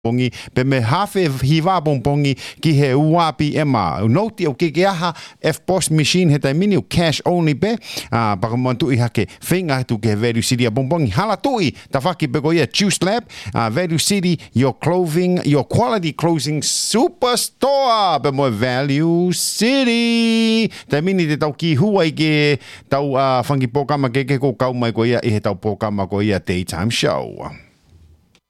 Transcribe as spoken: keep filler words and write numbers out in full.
bongi pe me hafe hiva bongi ki he uapi ema noti o ke aha F P O S machine he tai mini o cash only be a pa mantu I hake finga tu ke Value City a bongi hala tui ta faki pe ko ia Juice Lab uh, Value City your clothing your quality clothing superstore pe mo Value City tai mini te tau ki huai ke tau uh, fangi pokama ke ke ko kau mai ko ia I he tau pokama ko ia daytime show.